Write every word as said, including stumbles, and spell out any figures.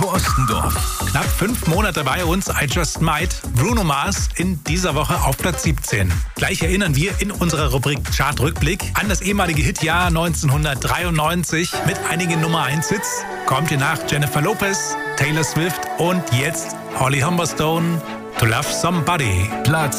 Radio Ostendorf. Knapp fünf Monate bei uns, I Just Might. Bruno Mars in dieser Woche auf Platz siebzehn. Gleich erinnern wir in unserer Rubrik Chartrückblick an das ehemalige Hitjahr neunzehnhundertdreiundneunzig mit einigen Nummer eins Hits. Kommt ihr nach Jennifer Lopez, Taylor Swift und jetzt Holly Humberstone, To Love Somebody. Platz